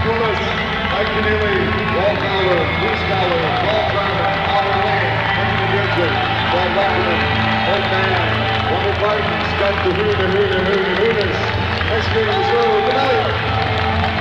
Jonas, Mike Keneally, Walt Fowler, Bruce Fowler, Paul Garner, Howard Lane, Benjamin Gibson, Brad Wackerman, Ed Mann, Wonder Barton, Scott the Hooness. Next game of the show, good night.